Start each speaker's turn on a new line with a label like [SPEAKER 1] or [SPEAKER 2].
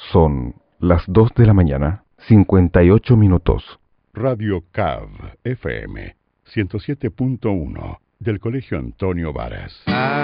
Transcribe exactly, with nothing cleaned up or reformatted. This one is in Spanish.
[SPEAKER 1] Son las dos de la mañana, cincuenta y ocho minutos.
[SPEAKER 2] Radio C A V F M ciento siete punto uno del Colegio Antonio Varas.